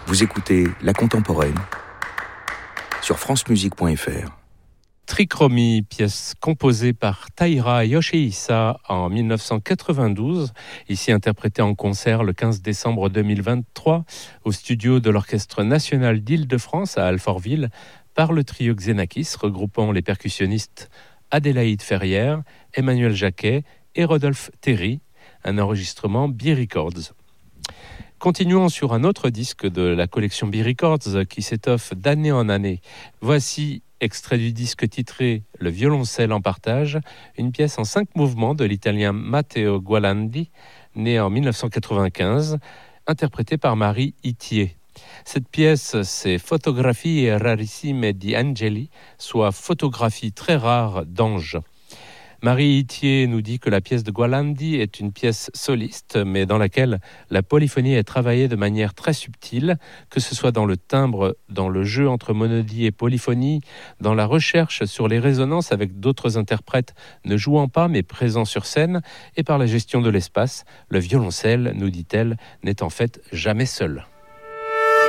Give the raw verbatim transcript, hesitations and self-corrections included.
Vous écoutez La Contemporaine sur francemusique point f r. Trichromie, pièce composée par Taira Yoshihisa en dix-neuf cent quatre-vingt-douze, ici interprétée en concert le quinze décembre deux mille vingt-trois au studio de l'Orchestre national d'Île-de-France à Alfortville par le trio Xenakis regroupant les percussionnistes Adélaïde Ferrière, Emmanuel Jacquet et Rodolphe Terry, un enregistrement B-Records. Continuons sur un autre disque de la collection B-Records qui s'étoffe d'année en année. Voici, extrait du disque titré « Le violoncelle en partage », une pièce en cinq mouvements de l'italien Matteo Gualandi, né en dix-neuf cent quatre-vingt-quinze, interprétée par Marie Itier. Cette pièce, c'est Fotografie rarissime di angeli, soit photographie très rare d'anges. Marie Itier nous dit que la pièce de Gualandi est une pièce soliste, mais dans laquelle la polyphonie est travaillée de manière très subtile, que ce soit dans le timbre, dans le jeu entre monodie et polyphonie, dans la recherche sur les résonances avec d'autres interprètes ne jouant pas mais présents sur scène, et par la gestion de l'espace. Le violoncelle, nous dit-elle, n'est en fait jamais seul.